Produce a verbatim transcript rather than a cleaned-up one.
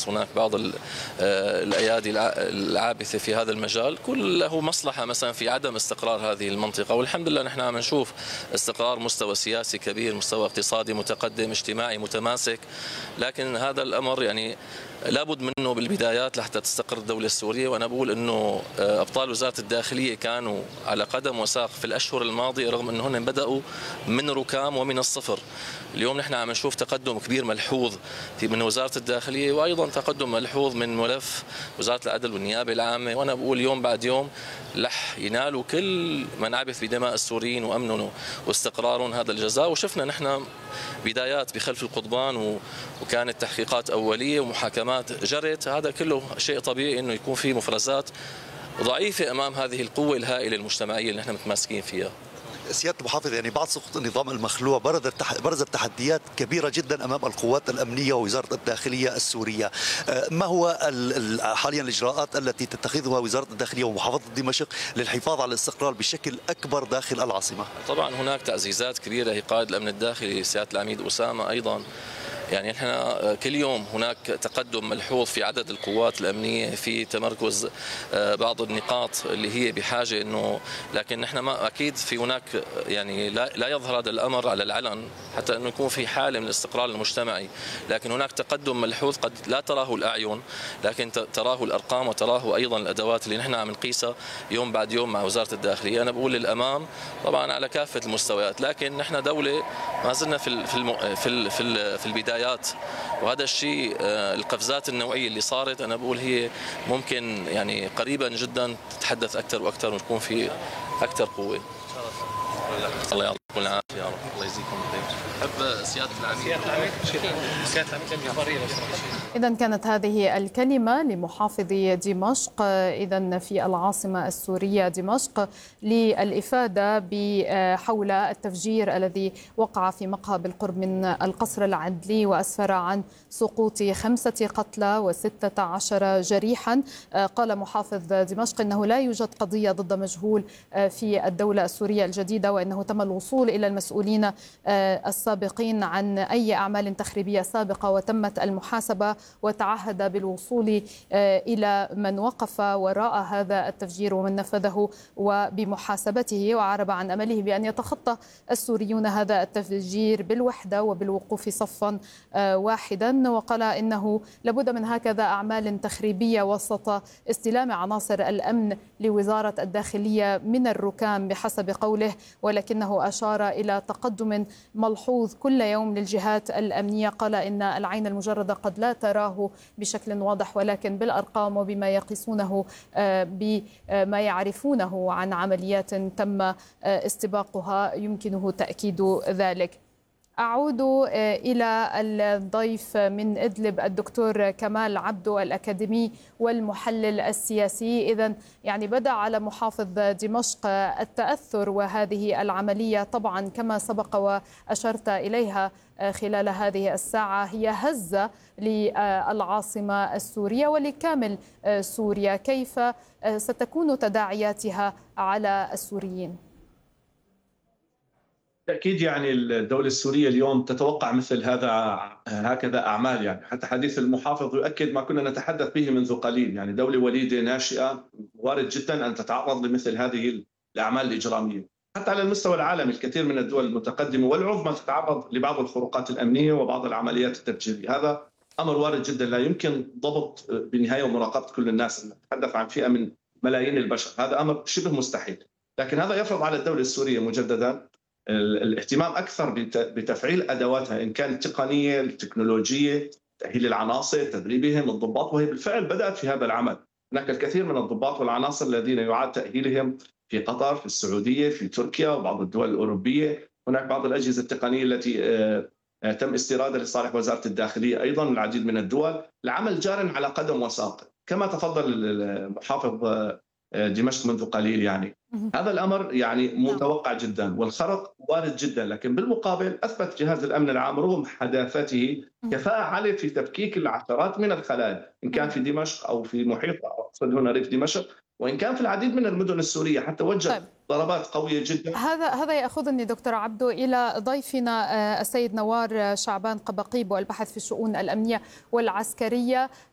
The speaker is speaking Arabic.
الأشخاص، هناك بعض الأيادي العابثة في هذا المجال، كل له مصلحة مثلا في عدم استقرار هذه المنطقة. والحمد لله نحن عم نشوف استقرار، مستوى سياسي كبير، مستوى اقتصادي متقدم، اجتماعي متماسك. لكن هذا الأمر يعني لابد منه بالبدايات لحتى تستقر الدولة السورية. وأنا بقول أنه أبطال وزارة الداخلية كانوا على قدم وساق في الأشهر الماضية، رغم أنهم بدأوا من ركام ومن الصفر. اليوم نحن عم نشوف تقدم كبير ملحوظ في من وزارة الداخلية، وأيضا تقدم ملحوظ من ملف وزارة العدل والنيابة العامة. وأنا بقول يوم بعد يوم لح ينالوا كل من عبث بدماء السوريين وأمنهم واستقرارهم هذا الجزاء. وشفنا نحن بدايات بخلف القضبان، وكانت تحقيقات أولية ومحاكمات جرت. هذا كله شيء طبيعي أنه يكون في مفرزات ضعيفة أمام هذه القوة الهائلة المجتمعية اللي نحن متماسكين فيها. سيادة المحافظ، يعني بعد سقوط النظام المخلوع برزت برزت تحديات كبيرة جدا أمام القوات الأمنية ووزارة الداخلية السورية. ما هو حاليا الإجراءات التي تتخذها وزارة الداخلية ومحافظة دمشق للحفاظ على الاستقرار بشكل أكبر داخل العاصمة؟ طبعا هناك تعزيزات كبيرة. هي قائد الأمن الداخلي سيادة العميد أسامة أيضا، يعني احنا كل يوم هناك تقدم ملحوظ في عدد القوات الامنيه، في تمركز بعض النقاط اللي هي بحاجه انه، لكن نحن ما اكيد في هناك يعني لا, لا يظهر هذا الامر على العلن حتى انه يكون في حاله من الاستقرار المجتمعي. لكن هناك تقدم ملحوظ قد لا تراه الاعين، لكن تراه الارقام وتراه ايضا الادوات اللي نحن عم نقيسها يوم بعد يوم مع وزاره الداخليه. انا بقول للامام طبعا على كافه المستويات، لكن نحن دوله ما زلنا في في في في, في البدايه. وهذا الشيء القفزات النوعية اللي صارت أنا بقول هي ممكن يعني قريبا جدا تتحدث أكثر وأكثر وتكون في أكثر قوة. الله يعطيكم العافية يا رب، الله يجزيكم الخير. أحب سيادة العميد سيادة العميد إذا كانت هذه الكلمة لمحافظ دمشق إذا في العاصمة السورية دمشق للإفادة حول التفجير الذي وقع في مقهى بالقرب من القصر العدلي وأسفر عن سقوط خمسة قتلى وستة عشر جريحا. قال محافظ دمشق أنه لا يوجد قضية ضد مجهول في الدولة السورية الجديدة، وأنه تم الوصول إلى المسؤولين السابقين عن أي أعمال تخريبية سابقة وتمت المحاسبة، وتعهد بالوصول إلى من وقف وراء هذا التفجير ومن نفذه وبمحاسبته. وعرب عن أمله بأن يتخطى السوريون هذا التفجير بالوحدة وبالوقوف صفا واحدا. وقال إنه لابد من هكذا أعمال تخريبية وسط استلام عناصر الأمن لوزارة الداخلية من الركام بحسب قوله، ولكنه أشار إلى تقدم ملحوظ كل يوم للجهات الأمنية. قال إن العين المجردة قد لا تراه بشكل واضح، ولكن بالأرقام وبما يقيسونه بما يعرفونه عن عمليات تم استباقها يمكنه تأكيد ذلك. أعود إلى الضيف من إدلب الدكتور كمال عبدو الأكاديمي والمحلل السياسي. إذن يعني بدأ على محافظ دمشق التأثر، وهذه العملية طبعا كما سبق وأشرت إليها خلال هذه الساعة هي هزة للعاصمة السورية ولكامل سوريا. كيف ستكون تداعياتها على السوريين؟ بالتأكيد يعني الدولة السورية اليوم تتوقع مثل هذا هكذا أعمال، يعني حتى حديث المحافظ يؤكد ما كنا نتحدث به منذ قليل. يعني دولة وليدة ناشئة وارد جدا أن تتعرض لمثل هذه الأعمال الإجرامية. حتى على المستوى العالمي الكثير من الدول المتقدمة والعظمى تتعرض لبعض الخروقات الأمنية وبعض العمليات التفجيرية. هذا أمر وارد جدا لا يمكن ضبط بالنهاية ومراقبة كل الناس. نتحدث عن فئة من ملايين البشر، هذا أمر شبه مستحيل. لكن هذا يفرض على الدولة السورية مجددا الاهتمام أكثر بتفعيل أدواتها إن كانت تقنية، التكنولوجية، تأهيل العناصر، تدريبهم، الضباط، وهي بالفعل بدأت في هذا العمل. هناك الكثير من الضباط والعناصر الذين يعاد تأهيلهم في قطر، في السعودية، في تركيا وبعض الدول الأوروبية. هناك بعض الأجهزة التقنية التي تم استيرادها لصالح وزارة الداخلية أيضا من العديد من الدول. العمل جار على قدم وساق كما تفضل المحافظ دمشق منذ قليل. يعني هذا الأمر يعني متوقع جدا والخرق وارد جدا، لكن بالمقابل أثبت جهاز الأمن العام رغم حداثته كفاءة عالية في تفكيك العشرات من الخلايا، إن كان في دمشق أو في محيط أقصد هنا ريف دمشق، وإن كان في العديد من المدن السورية حتى وجه طيب. ضربات قوية جدا. هذا هذا يأخذني دكتور عبدو إلى ضيفنا السيد نوار شعبان قبقيب والباحث في الشؤون الأمنية والعسكرية.